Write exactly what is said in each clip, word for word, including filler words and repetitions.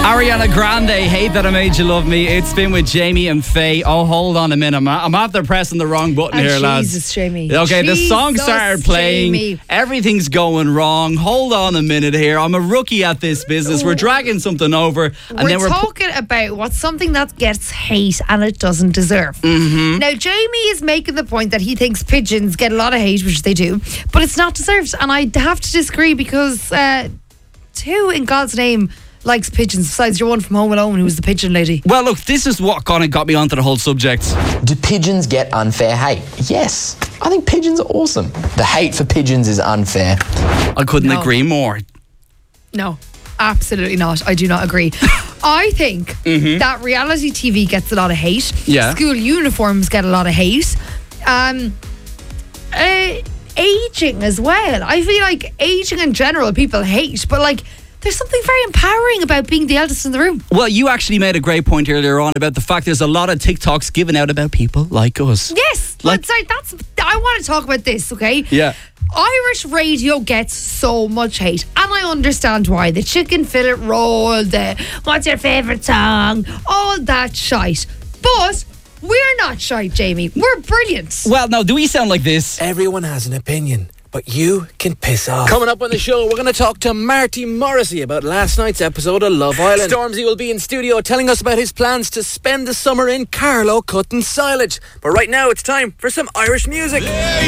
Ariana Grande, Hate That I Made You Love Me. It's been with Jamie and Faye. Oh, hold on a minute. I'm, I'm after pressing the wrong button oh, here, lads. Jesus, Jamie. Okay, Jesus, the song started playing. Jamie. Everything's going wrong. Hold on a minute here. I'm a rookie at this business. We're dragging something over. And we're then we're talking pu- about what's something that gets hate and it doesn't deserve. Mm-hmm. Now, Jamie is making the point that he thinks pigeons get a lot of hate, which they do, but it's not deserved. And I have to disagree because uh, who in God's name likes pigeons besides your one from Home Alone who was the pigeon lady? Well, look, this is what kind of got me onto the whole subject. Do pigeons get unfair hate? Yes. I think pigeons are awesome. The hate for pigeons is unfair. I couldn't No. agree more. No, absolutely not. I do not agree. I think Mm-hmm. that reality T V gets a lot of hate. Yeah. School uniforms get a lot of hate. Um, uh, aging as well. I feel like aging in general people hate, but like there's something very empowering about being the eldest in the room. Well, you actually made a great point earlier on about the fact there's a lot of TikToks given out about people like us. Yes, Like- like, sorry, that's. I want to talk about this, okay? Yeah. Irish radio gets so much hate, and I understand why. The chicken fillet roll, the what's your favourite song, all that shite. But we're not shite, Jamie. We're brilliant. Well, now, do we sound like this? Everyone has an opinion, but you can piss off. Coming up on the show, we're going to talk to Marty Morrissey about last night's episode of Love Island. Stormzy will be in studio telling us about his plans to spend the summer in Carlow cutting silage. But right now, it's time for some Irish music.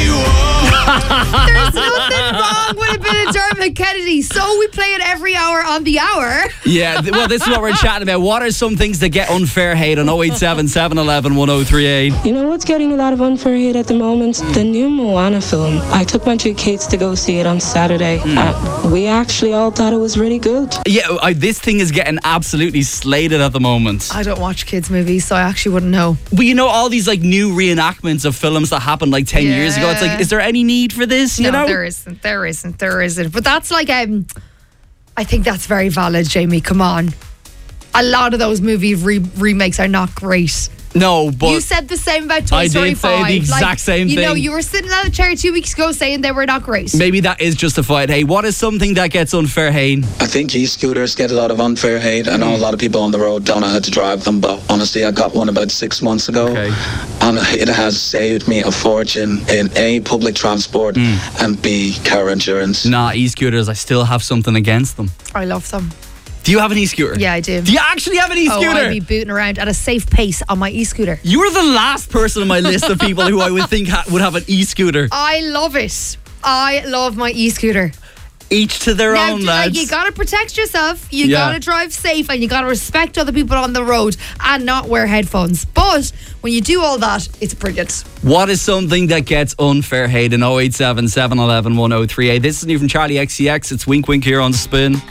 There's nothing wrong with a bit of Dermot Kennedy, so we play it every hour on the hour. Yeah, th- well, this is what we're chatting about. What are some things that get unfair hate on oh eight seven, seven one one, one oh three eight? You know what's getting a lot of unfair hate at the moment? The new Moana film. I took my two kids to go see it on Saturday. Uh, we actually all thought it was really good. Yeah, I, this thing is getting absolutely slated at the moment. I don't watch kids' movies, so I actually wouldn't know. But you know, all these like new reenactments of films that happened like ten years ago. It's like, Yeah. is there any need for this? You no, know? there isn't. There isn't. There isn't. But that's like, um, I think that's very valid, Jamie. Come on. A lot of those movie re- remakes are not great. No, but You said the same about Toy I Story did say the five. exact like, same you know, thing. you were sitting on a chair two weeks ago saying they were not great. maybe that is justified. Hey, what is something that gets unfair hate? I think e-scooters get a lot of unfair hate. I know a lot of people on the road don't know how to drive them, but honestly, I got one about six months ago. Okay. And it has saved me a fortune in A, public transport, and B, car insurance. Nah, e-scooters, I still have something against them. I love them. Do you have an e-scooter? Yeah, I do. Do you actually have an Oh, e-scooter? I'd be booting around at a safe pace on my e-scooter. You were the last person on my list of people who I would think ha- would have an e-scooter. I love it. I love my e-scooter. Each to their Now, own, d- lads. like, you gotta protect yourself. You Yeah. gotta drive safe, and you gotta respect other people on the road and not wear headphones. But when you do all that, it's brilliant. What is something that gets unfair hate in oh eight seven, seven one one, one oh three eight? This is new from Charlie X C X. It's Wink Wink here on The Spin.